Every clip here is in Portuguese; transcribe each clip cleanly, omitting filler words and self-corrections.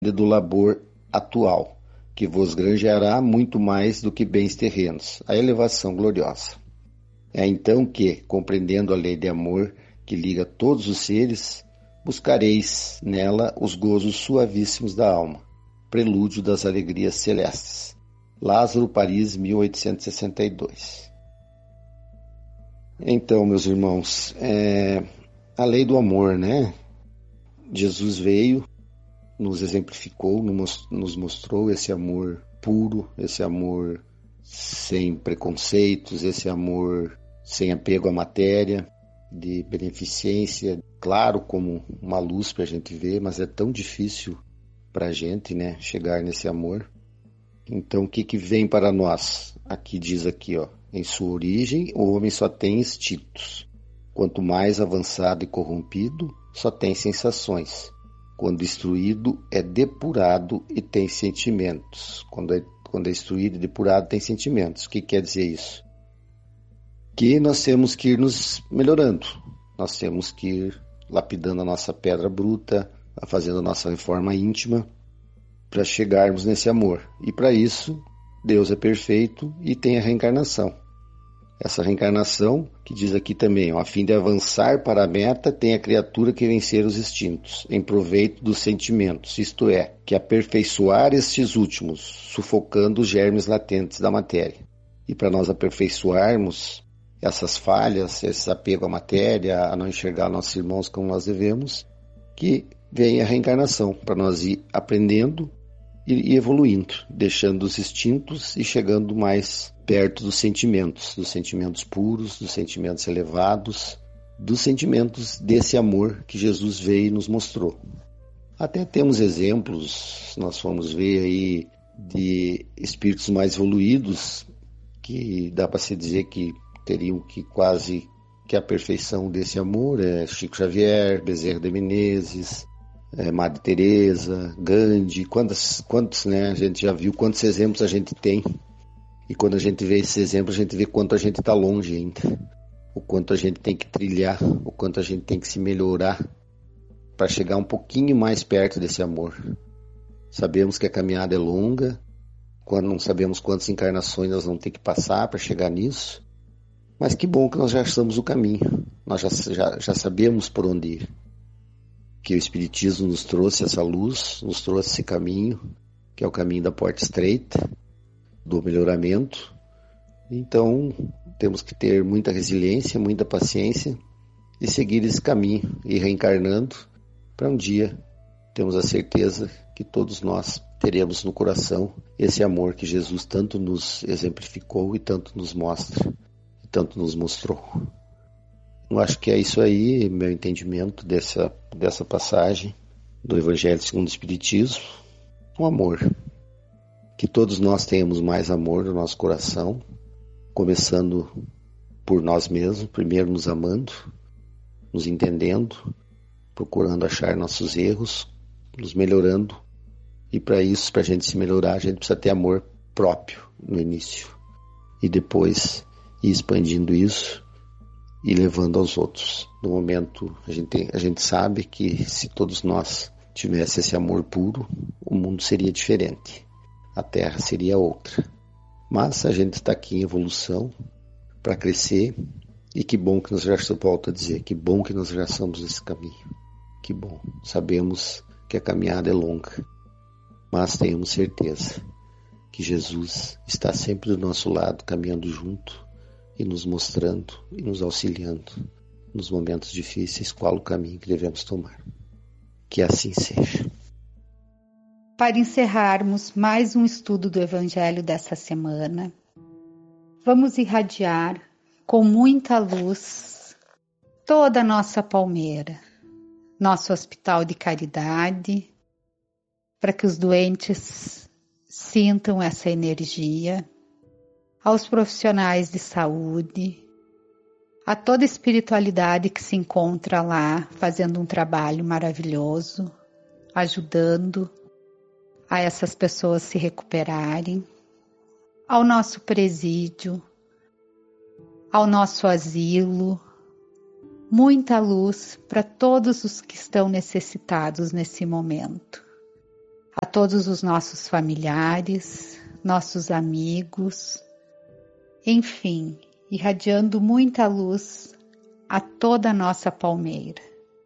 do labor atual, que vos granjeará muito mais do que bens terrenos, a elevação gloriosa. É então que, compreendendo a lei de amor que liga todos os seres, buscareis nela os gozos suavíssimos da alma, prelúdio das alegrias celestes. Lázaro, Paris, 1862. Então, meus irmãos, a lei do amor, né? Jesus veio, nos exemplificou, nos mostrou esse amor puro, esse amor sem preconceitos, esse amor sem apego à matéria, de beneficência, claro, como uma luz para a gente ver, mas é tão difícil para a gente, né, chegar nesse amor. Então, o que vem para nós? Aqui diz aqui, ó, em sua origem, o homem só tem instintos. Quanto mais avançado e corrompido, só tem sensações. Quando instruído, é depurado e tem sentimentos. Quando é instruído e depurado, tem sentimentos. O que quer dizer isso? Que nós temos que ir nos melhorando. Nós temos que ir lapidando a nossa pedra bruta, fazendo a nossa reforma íntima, para chegarmos nesse amor. E para isso, Deus é perfeito e tem a reencarnação. Essa reencarnação, que diz aqui também, ó, a fim de avançar para a meta, tem a criatura que vencer os instintos, em proveito dos sentimentos, isto é, que aperfeiçoar estes últimos, sufocando os germes latentes da matéria. E para nós aperfeiçoarmos essas falhas, esse apego à matéria, a não enxergar nossos irmãos como nós devemos, que vem a reencarnação, para nós ir aprendendo e evoluindo, deixando os instintos e chegando mais perto dos sentimentos puros, dos sentimentos elevados, dos sentimentos desse amor que Jesus veio e nos mostrou. Até temos exemplos, nós vamos ver aí, de espíritos mais evoluídos, que dá para se dizer que teriam que quase que a perfeição desse amor, Chico Xavier, Bezerra de Menezes, Madre Teresa, Gandhi, quantos, né, a gente já viu, quantos exemplos a gente tem. E quando a gente vê esse exemplo, a gente vê quanto a gente está longe ainda. O quanto a gente tem que trilhar, o quanto a gente tem que se melhorar para chegar um pouquinho mais perto desse amor. Sabemos que a caminhada é longa, quando não sabemos quantas encarnações nós vamos ter que passar para chegar nisso. Mas que bom que nós já estamos no caminho, nós já sabemos por onde ir. Que o Espiritismo nos trouxe essa luz, nos trouxe esse caminho, que é o caminho da porta estreita, do melhoramento. Então, temos que ter muita resiliência, muita paciência e seguir esse caminho, e reencarnando, para um dia temos a certeza que todos nós teremos no coração esse amor que Jesus tanto nos exemplificou e tanto nos mostra, e tanto nos mostrou. Eu acho que é isso aí, meu entendimento dessa passagem do Evangelho segundo o Espiritismo. Um amor. Que todos nós tenhamos mais amor no nosso coração, começando por nós mesmos, primeiro nos amando, nos entendendo, procurando achar nossos erros, nos melhorando. E para isso, para a gente se melhorar, a gente precisa ter amor próprio no início. E depois ir expandindo isso e levando aos outros. No momento, a gente sabe que se todos nós tivéssemos esse amor puro, o mundo seria diferente. A Terra seria outra. Mas a gente está aqui em evolução para crescer, e que bom que nós já estamos, volto a dizer, que bom que nós já estamos nesse caminho. Que bom. Sabemos que a caminhada é longa, mas tenhamos certeza que Jesus está sempre do nosso lado, caminhando junto e nos mostrando e nos auxiliando nos momentos difíceis, qual o caminho que devemos tomar. Que assim seja. Para encerrarmos mais um estudo do Evangelho dessa semana, vamos irradiar com muita luz toda a nossa palmeira, nosso hospital de caridade, para que os doentes sintam essa energia, aos profissionais de saúde, a toda a espiritualidade que se encontra lá fazendo um trabalho maravilhoso, ajudando a essas pessoas se recuperarem, ao nosso presídio, ao nosso asilo, muita luz para todos os que estão necessitados nesse momento. a todos os nossos familiares, nossos amigos, enfim, irradiando muita luz a toda a nossa palmeira.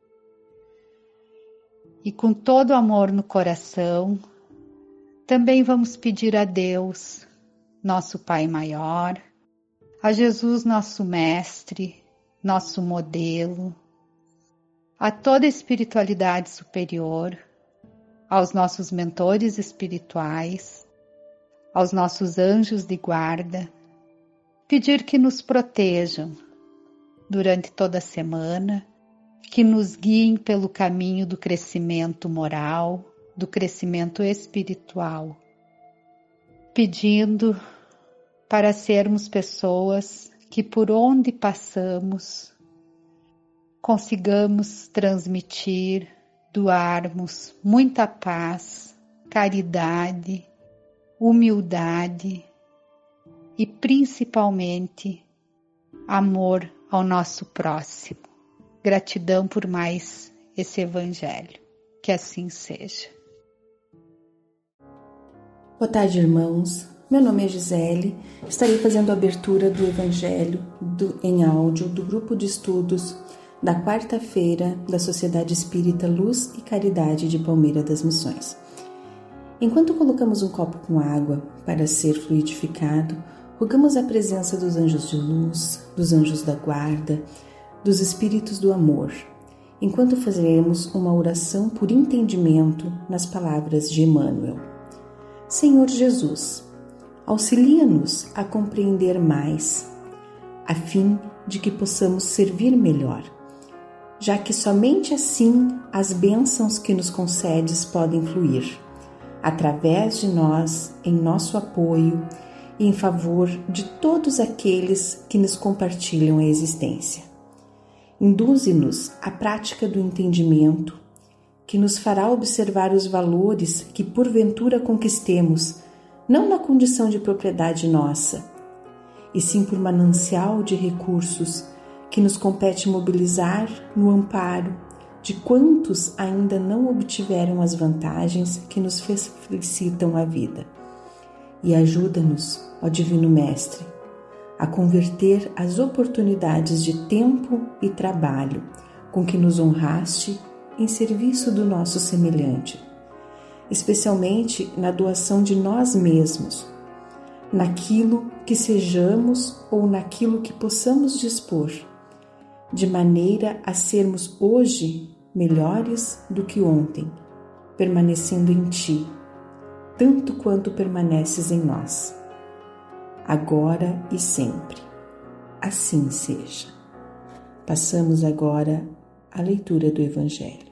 E com todo o amor no coração, também vamos pedir a Deus, nosso Pai maior, a Jesus, nosso Mestre, nosso modelo, a toda a espiritualidade superior, aos nossos mentores espirituais, aos nossos anjos de guarda, pedir que nos protejam durante toda a semana, que nos guiem pelo caminho do crescimento moral, do crescimento espiritual, pedindo para sermos pessoas que por onde passamos consigamos transmitir, doarmos muita paz, caridade, humildade e principalmente amor ao nosso próximo. Gratidão por mais esse evangelho. Que assim seja. Boa tarde, irmãos. Meu nome é Gisele. Estarei fazendo a abertura do Evangelho em áudio do grupo de estudos da quarta-feira da Sociedade Espírita Luz e Caridade de Palmeira das Missões. Enquanto colocamos um copo com água para ser fluidificado, rogamos a presença dos anjos de luz, dos anjos da guarda, dos espíritos do amor, enquanto fazemos uma oração por entendimento nas palavras de Emmanuel. Senhor Jesus, auxilia-nos a compreender mais, a fim de que possamos servir melhor, já que somente assim as bênçãos que nos concedes podem fluir, através de nós, em nosso apoio e em favor de todos aqueles que nos compartilham a existência. Induze-nos à prática do entendimento, que nos fará observar os valores que porventura conquistemos, não na condição de propriedade nossa, e sim por manancial de recursos que nos compete mobilizar no amparo de quantos ainda não obtiveram as vantagens que nos felicitam a vida. E ajuda-nos, ó Divino Mestre, a converter as oportunidades de tempo e trabalho com que nos honraste em serviço do nosso semelhante, especialmente na doação de nós mesmos, naquilo que sejamos ou naquilo que possamos dispor, de maneira a sermos hoje melhores do que ontem, permanecendo em Ti, tanto quanto permaneces em nós, agora e sempre. Assim seja. Passamos agora à leitura do Evangelho.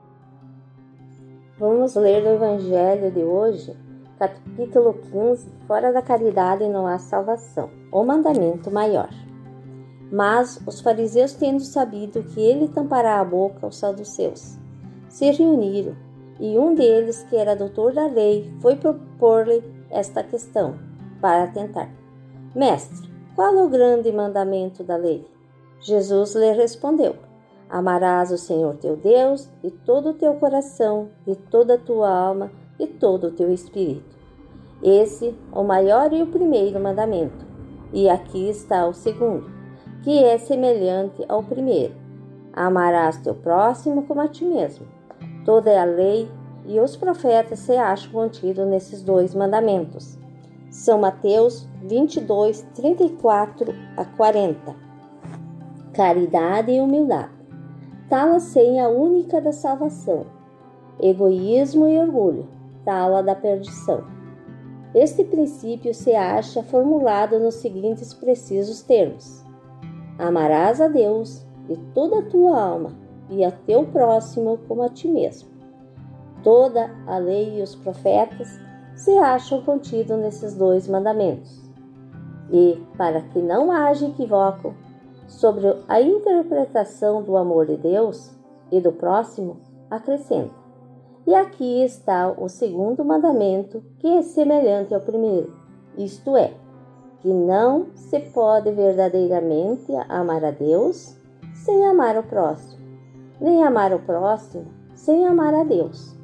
Vamos ler do Evangelho de hoje, capítulo 15, Fora da caridade não há salvação, o mandamento maior. Mas os fariseus, tendo sabido que ele tampará a boca aos saduceus, se reuniram, e um deles, que era doutor da lei, foi propor-lhe esta questão, para tentar. Mestre, qual é o grande mandamento da lei? Jesus lhe respondeu: amarás o Senhor teu Deus de todo o teu coração, de toda a tua alma e todo o teu espírito. Esse é o maior e o primeiro mandamento. E aqui está o segundo, que é semelhante ao primeiro. Amarás teu próximo como a ti mesmo. Toda a lei e os profetas se acham contidos nesses dois mandamentos. São Mateus 22, 34 a 40. Caridade e humildade. Tal a senha única da salvação. Egoísmo e orgulho, tal a da perdição. Este princípio se acha formulado nos seguintes precisos termos: amarás a Deus de toda a tua alma e a teu próximo como a ti mesmo. Toda a lei e os profetas se acham contidos nesses dois mandamentos. E, para que não haja equívoco sobre a interpretação do amor de Deus e do próximo, acrescenta: e aqui está o segundo mandamento, que é semelhante ao primeiro, isto é, que não se pode verdadeiramente amar a Deus sem amar o próximo, nem amar o próximo sem amar a Deus.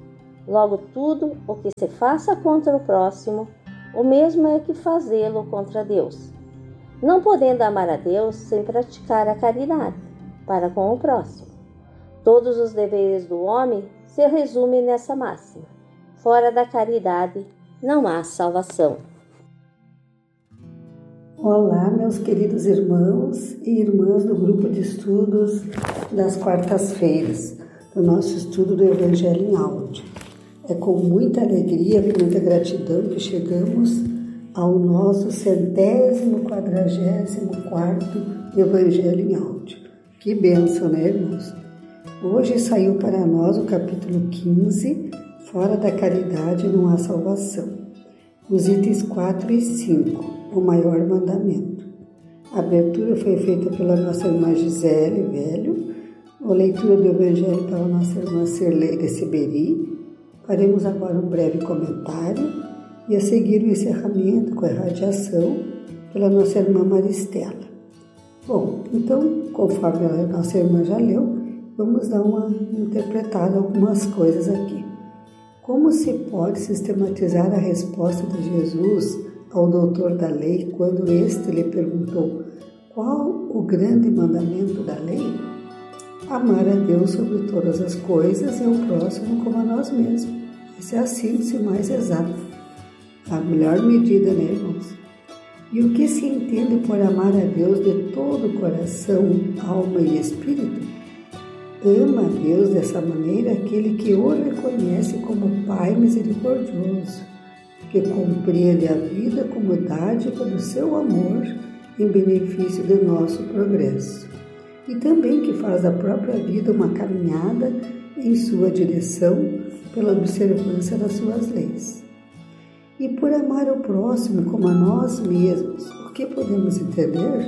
Logo, tudo o que se faça contra o próximo, o mesmo é que fazê-lo contra Deus, não podendo amar a Deus sem praticar a caridade para com o próximo. Todos os deveres do homem se resumem nessa máxima: fora da caridade não há salvação. Olá, meus queridos irmãos e irmãs do grupo de estudos das quartas-feiras, do nosso estudo do Evangelho em áudio. É com muita alegria, com muita gratidão que chegamos ao nosso 144º Evangelho em áudio. Que bênção, né, irmãos? Hoje saiu para nós o capítulo 15, Fora da Caridade não há salvação. Os itens 4 e 5, o maior mandamento. A abertura foi feita pela nossa irmã Gisele Velho, a leitura do Evangelho pela nossa irmã Serleira Seberi. Faremos agora um breve comentário e a seguir o encerramento com a irradiação pela nossa irmã Maristela. Bom, então, conforme a nossa irmã já leu, vamos dar uma interpretada algumas coisas aqui. Como se pode sistematizar a resposta de Jesus ao doutor da lei quando este lhe perguntou qual o grande mandamento da lei? Amar a Deus sobre todas as coisas e ao próximo como a nós mesmos. Essa é a síntese mais exata, a melhor medida, né, irmãos? E o que se entende por amar a Deus de todo o coração, alma e espírito? Ama a Deus dessa maneira aquele que o reconhece como Pai misericordioso, que compreende a vida como dádiva do seu amor em benefício do nosso progresso, e também que faz da própria vida uma caminhada em sua direção pela observância das suas leis. E por amar o próximo como a nós mesmos, o que podemos entender?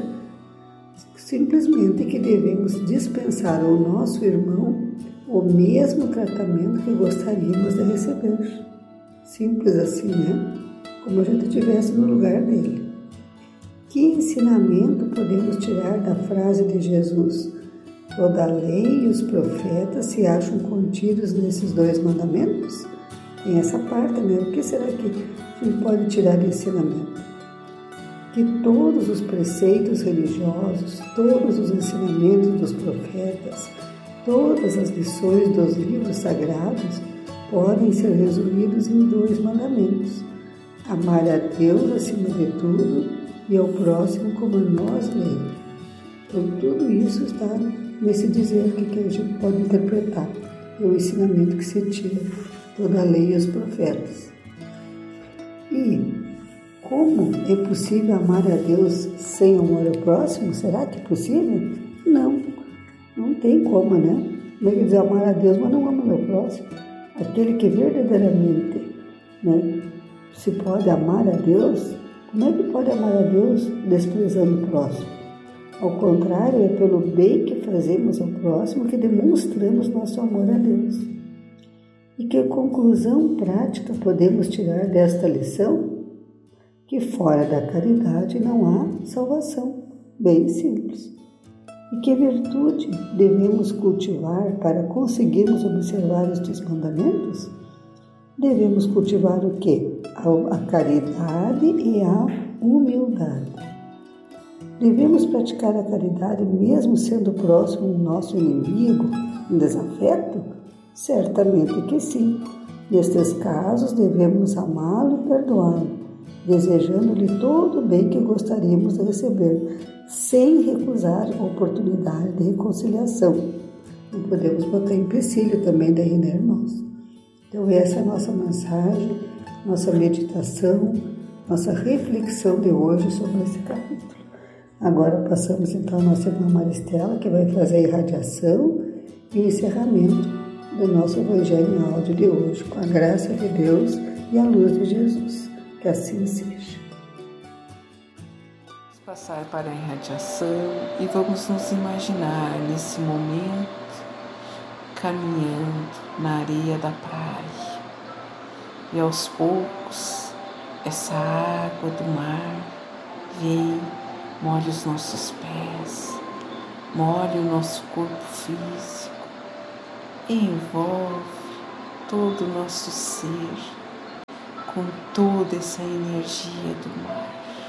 Simplesmente que devemos dispensar ao nosso irmão o mesmo tratamento que gostaríamos de receber. Simples assim, né? Como a gente estivesse no lugar dele. Que ensinamento podemos tirar da frase de Jesus? Toda a lei e os profetas se acham contidos nesses dois mandamentos? Tem essa parte, né? O que será que a gente pode tirar de ensinamento? Que todos os preceitos religiosos, todos os ensinamentos dos profetas, todas as lições dos livros sagrados podem ser resumidos em dois mandamentos: amar a Deus acima de tudo e ao próximo como a nós mesmos. Então, tudo isso está nesse dizer que a gente pode interpretar. É o ensinamento que se tira toda a lei e os profetas. E como é possível amar a Deus sem amor ao próximo? Será que é possível? Não tem como, né? Como é que diz amar a Deus, mas não ama o meu próximo? Aquele que verdadeiramente, né, se pode amar a Deus, como é que pode amar a Deus desprezando o próximo? Ao contrário, é pelo bem que fazemos ao próximo que demonstramos nosso amor a Deus. E que conclusão prática podemos tirar desta lição? Que fora da caridade não há salvação. Bem simples. E que virtude devemos cultivar para conseguirmos observar estes mandamentos? Devemos cultivar o quê? A caridade e a humildade. Devemos praticar a caridade mesmo sendo próximo o nosso inimigo, em desafeto? Certamente que sim. Nestes casos, devemos amá-lo e perdoá-lo, desejando-lhe todo o bem que gostaríamos de receber, sem recusar a oportunidade de reconciliação. Não podemos botar empecilho também daí, né, irmãos? Então, essa é a nossa mensagem, nossa meditação, nossa reflexão de hoje sobre esse capítulo. Agora passamos então a nossa irmã Maristela, que vai fazer a irradiação e o encerramento do nosso Evangelho em áudio de hoje, com a graça de Deus e a luz de Jesus. Que assim seja. Vamos passar para a irradiação e vamos nos imaginar nesse momento caminhando na areia da praia. E aos poucos, essa água do mar vem, molha os nossos pés, molha o nosso corpo físico, envolve todo o nosso ser com toda essa energia do mar.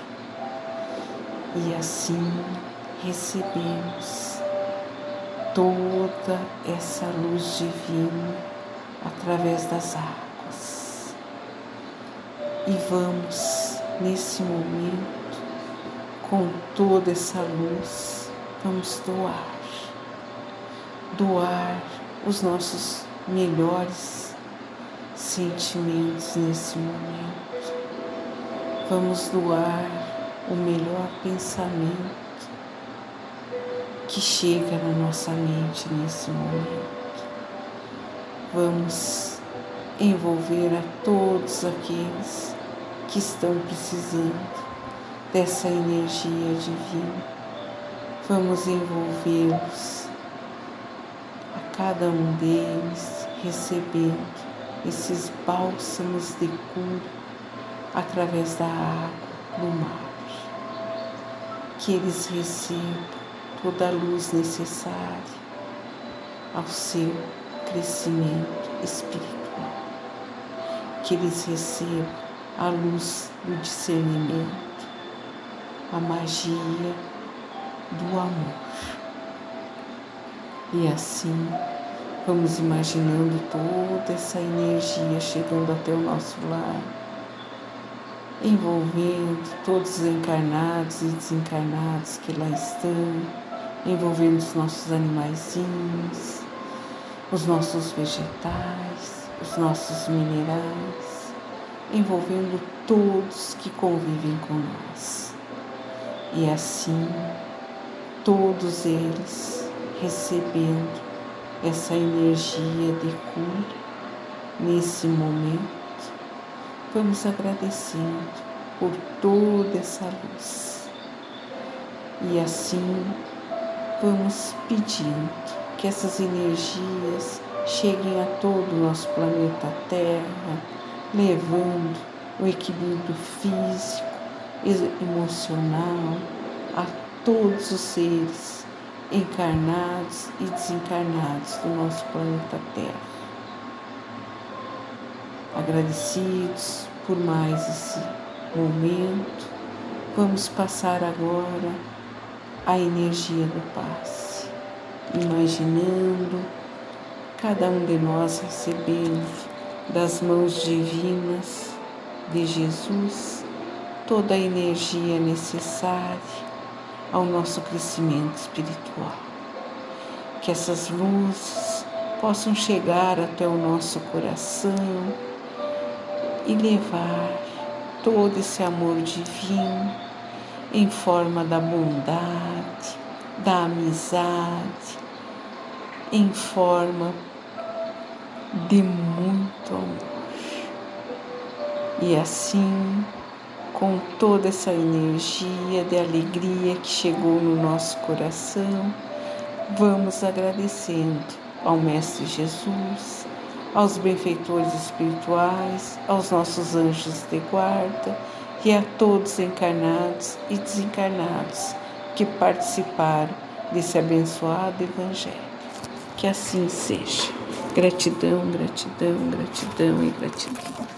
E assim recebemos toda essa luz divina através das águas. E vamos, nesse momento, com toda essa luz, vamos doar os nossos melhores sentimentos nesse momento. Vamos doar o melhor pensamento que chega na nossa mente nesse momento. Vamos envolver a todos aqueles que estão precisando dessa energia divina. Vamos envolvê-los, a cada um deles recebendo esses bálsamos de cura através da água do mar. Que eles recebam toda a luz necessária ao seu crescimento espiritual. Que eles recebam a luz do discernimento, a magia do amor. E assim, vamos imaginando toda essa energia chegando até o nosso lar, envolvendo todos os encarnados e desencarnados que lá estão, envolvendo os nossos animaizinhos, os nossos vegetais, os nossos minerais, envolvendo todos que convivem com nós. E assim, todos eles recebendo essa energia de cura nesse momento, vamos agradecendo por toda essa luz. E assim, vamos pedindo que essas energias cheguem a todo o nosso planeta Terra, levando o equilíbrio físico e emocional a todos os seres encarnados e desencarnados do nosso planeta Terra. Agradecidos por mais esse momento, vamos passar agora a energia do passe, imaginando cada um de nós recebendo das mãos divinas de Jesus toda a energia necessária ao nosso crescimento espiritual. Que essas luzes possam chegar até o nosso coração e levar todo esse amor divino em forma da bondade, da amizade, em forma de muito amor. E assim, com toda essa energia de alegria que chegou no nosso coração, vamos agradecendo ao Mestre Jesus, aos benfeitores espirituais, aos nossos anjos de guarda e a todos encarnados e desencarnados que participaram desse abençoado Evangelho. Que assim seja. Gratidão, gratidão, gratidão e gratidão.